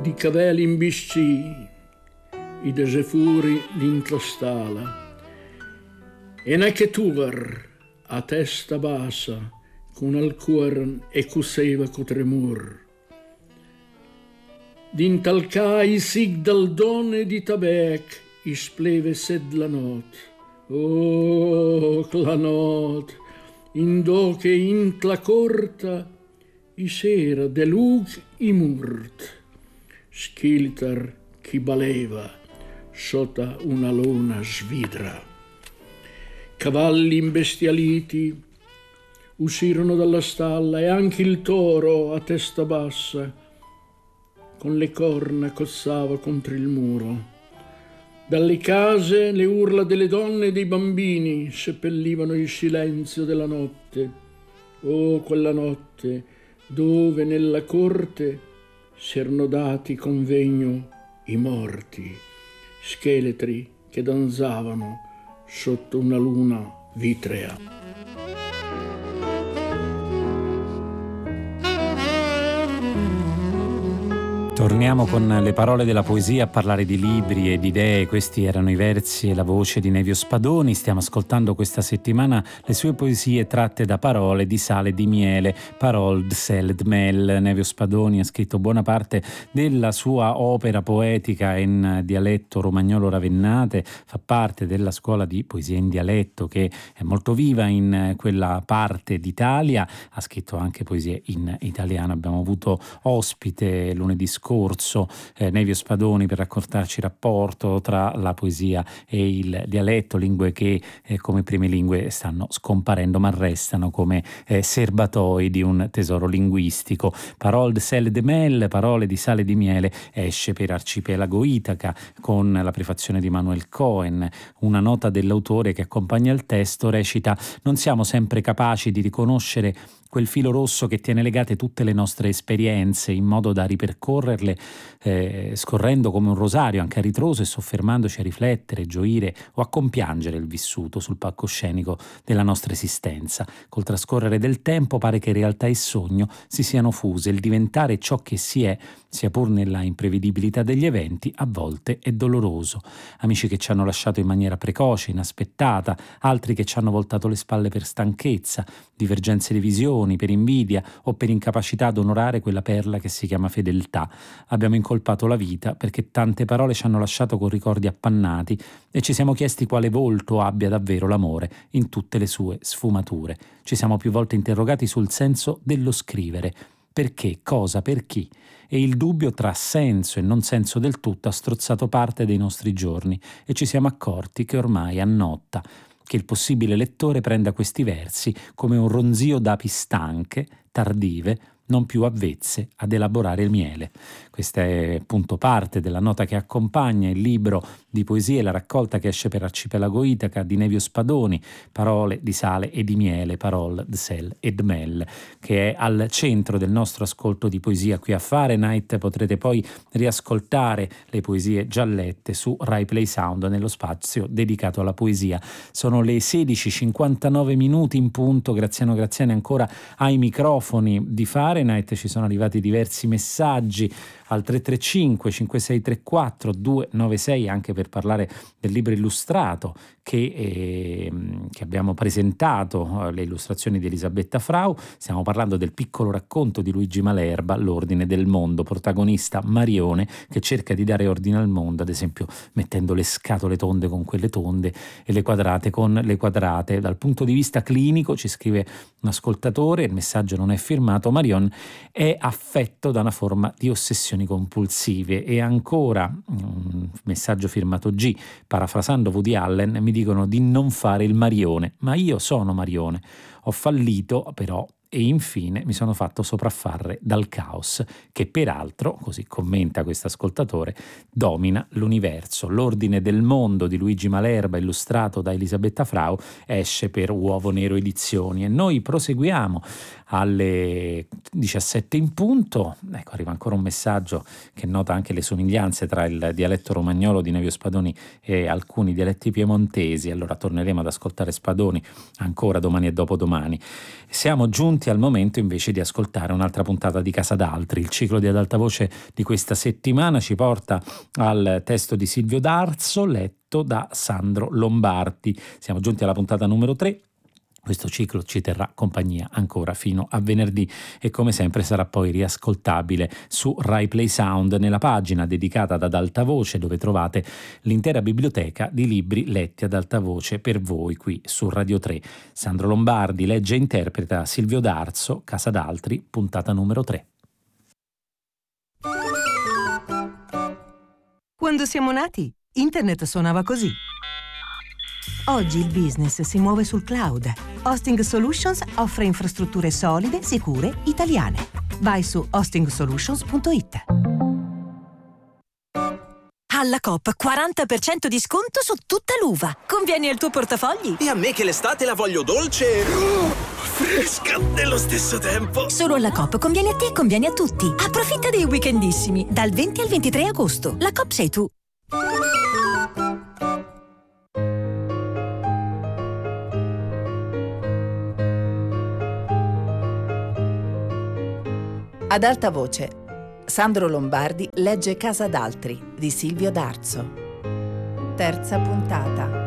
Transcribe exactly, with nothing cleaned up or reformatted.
di cavelli imbisci, i desefuri dintla stala, e neanche tuver a testa bassa, con al cuor e cuseva co tremur. D'intalcai sig dal donne di tabec, ispleve sed la not. Oh, la not, indo che intla corta, i sera de lug i murt, schilter chi baleva sotto una luna svidra. Cavalli imbestialiti uscirono dalla stalla e anche il toro a testa bassa con le corna cozzava contro il muro. Dalle case le urla delle donne e dei bambini seppellivano il silenzio della notte. Oh, quella notte dove nella corte s'erano dati convegno i morti, scheletri che danzavano sotto una luna vitrea. Torniamo con le parole della poesia a parlare di libri e di idee. Questi erano i versi e la voce di Nevio Spadoni. Stiamo ascoltando questa settimana le sue poesie tratte da Parole di sale e di miele, Parole de sel de mel. Nevio Spadoni ha scritto buona parte della sua opera poetica in dialetto romagnolo ravennate, fa parte della scuola di poesia in dialetto che è molto viva in quella parte d'Italia. Ha scritto anche poesie in italiano. Abbiamo avuto ospite lunedì scorso Corso, eh, Nevio Spadoni, per raccontarci il rapporto tra la poesia e il dialetto, lingue che eh, come prime lingue stanno scomparendo ma restano come eh, serbatoi di un tesoro linguistico. Parole de sel de mel, parole di sale e di miele, esce per Arcipelago Itaca con la prefazione di Manuel Cohen. Una nota dell'autore che accompagna il testo recita: non siamo sempre capaci di riconoscere quel filo rosso che tiene legate tutte le nostre esperienze in modo da ripercorrerle eh, scorrendo come un rosario anche a ritroso e soffermandoci a riflettere, gioire o a compiangere il vissuto sul palcoscenico della nostra esistenza. Col trascorrere del tempo pare che realtà e sogno si siano fuse. Il diventare ciò che si è, sia pur nella imprevedibilità degli eventi, a volte è doloroso. Amici che ci hanno lasciato in maniera precoce, inaspettata, altri che ci hanno voltato le spalle per stanchezza, divergenze di visione, per invidia o per incapacità ad onorare quella perla che si chiama fedeltà. Abbiamo incolpato la vita perché tante parole ci hanno lasciato con ricordi appannati e ci siamo chiesti quale volto abbia davvero l'amore in tutte le sue sfumature. Ci siamo più volte interrogati sul senso dello scrivere. Perché, cosa, per chi? E il dubbio tra senso e non senso del tutto ha strozzato parte dei nostri giorni e ci siamo accorti che ormai annotta, che il possibile lettore prenda questi versi come un ronzio d'api stanche, tardive, non più avvezze ad elaborare il miele. Questa è appunto parte della nota che accompagna il libro di poesie, la raccolta che esce per Arcipelago Itaca di Nevio Spadoni, Parole di sale e di miele, Parole de sel e de mel, che è al centro del nostro ascolto di poesia qui a Fahrenheit. Potrete poi riascoltare le poesie già lette su Rai Play Sound nello spazio dedicato alla poesia. Sono le sedici e cinquantanove minuti in punto. Graziano Graziani ancora ai microfoni di Fahrenheit. Ci sono arrivati diversi messaggi al tre tre cinque cinque sei tre quattro due nove sei anche per parlare del libro illustrato che, eh, che abbiamo presentato, le illustrazioni di Elisabetta Frau. Stiamo parlando del piccolo racconto di Luigi Malerba, L'ordine del mondo, protagonista Marione che cerca di dare ordine al mondo, ad esempio mettendo le scatole tonde con quelle tonde e le quadrate con le quadrate. Dal punto di vista clinico, ci scrive un ascoltatore, il messaggio non è firmato, Marion è affetto da una forma di ossessioni compulsive. E ancora un messaggio firmato G, parafrasando Woody Allen, mi dicono di non fare il Marione, ma io sono Marione, ho fallito però e infine mi sono fatto sopraffare dal caos che peraltro, così commenta questo ascoltatore, domina l'universo. L'ordine del mondo di Luigi Malerba, illustrato da Elisabetta Frau, esce per Uovo Nero Edizioni e noi proseguiamo alle diciassette in punto. Ecco, arriva ancora un messaggio che nota anche le somiglianze tra il dialetto romagnolo di Nevio Spadoni e alcuni dialetti piemontesi. Allora torneremo ad ascoltare Spadoni ancora domani e dopodomani. Siamo giunti giunti al momento invece di ascoltare un'altra puntata di Casa d'Altri. Il ciclo di Ad Alta Voce di questa settimana ci porta al testo di Silvio D'Arzo, letto da Sandro Lombardi. Siamo giunti alla puntata numero tre. Questo ciclo ci terrà compagnia ancora fino a venerdì e come sempre sarà poi riascoltabile su Rai Play Sound nella pagina dedicata ad Ad Alta Voce, dove trovate l'intera biblioteca di libri letti ad alta voce per voi qui su Radio tre. Sandro Lombardi legge e interpreta Silvio D'Arzo, Casa d'Altri, puntata numero tre. Quando siamo nati, internet suonava così. Oggi il business si muove sul cloud. Hosting Solutions offre infrastrutture solide, sicure, italiane. Vai su hosting solutions punto it. Alla Coop quaranta per cento di sconto su tutta l'uva. Convieni al tuo portafogli. E a me che l'estate la voglio dolce, oh, fresca nello stesso tempo. Solo alla Coop conviene a te e conviene a tutti. Approfitta dei weekendissimi dal venti al ventitré agosto. La Coop sei tu. Ad alta voce, Sandro Lombardi legge Casa d'Altri di Silvio D'Arzo. Terza puntata.